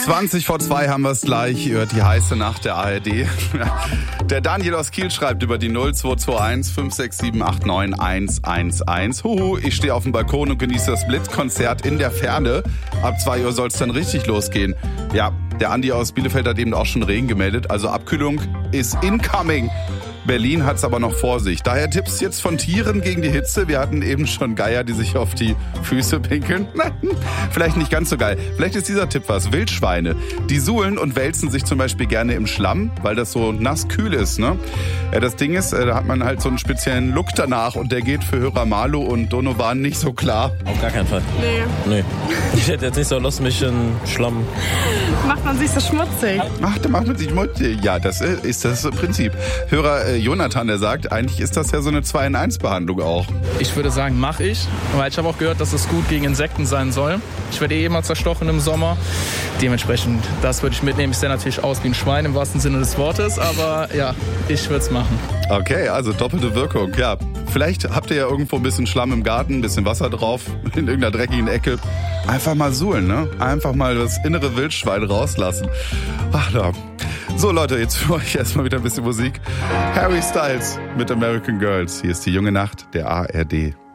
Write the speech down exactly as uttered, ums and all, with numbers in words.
zwanzig vor zwei haben wir es gleich. Ihr hört die heiße Nacht der A R D. Der Daniel aus Kiel schreibt über die null zwei zwei eins fünf sechs sieben acht neun eins eins eins. Huhu, ich stehe auf dem Balkon und genieße das Blitzkonzert in der Ferne. Ab zwei Uhr soll es dann richtig losgehen. Ja, der Andi aus Bielefeld hat eben auch schon Regen gemeldet. Also Abkühlung ist incoming. Berlin hat's aber noch vor sich. Daher Tipps jetzt von Tieren gegen die Hitze. Wir hatten eben schon Geier, die sich auf die Füße pinkeln. Vielleicht nicht ganz so geil. Vielleicht ist dieser Tipp was. Wildschweine. Die suhlen und wälzen sich zum Beispiel gerne im Schlamm, weil das so nass kühl ist. Ne? Ja, das Ding ist, da hat man halt so einen speziellen Look danach und der geht für Hörer Marlo und Donovan nicht so klar. Auf gar keinen Fall. Nee. Nee. Ich hätte jetzt nicht so Lust, mich in Schlamm. Macht man sich so schmutzig? Ach, da macht man sich schmutzig. Ja, das ist das Prinzip. Hörer äh, Jonathan, der sagt, eigentlich ist das ja so eine zwei in eins Behandlung auch. Ich würde sagen, mache ich. Weil ich habe auch gehört, dass es gut gegen Insekten sein soll. Ich werde eh immer zerstochen im Sommer. Dementsprechend, das würde ich mitnehmen. Ich sehe natürlich aus wie ein Schwein im wahrsten Sinne des Wortes. Aber ja, ich würde es machen. Okay, also doppelte Wirkung. Ja, vielleicht habt ihr ja irgendwo ein bisschen Schlamm im Garten, ein bisschen Wasser drauf, in irgendeiner dreckigen Ecke. Einfach mal suhlen, ne? Einfach mal das innere Wildschwein rauslassen. Ach ja. So Leute, jetzt für euch erstmal wieder ein bisschen Musik. Harry Styles mit American Girls. Hier ist die junge Nacht der A R D.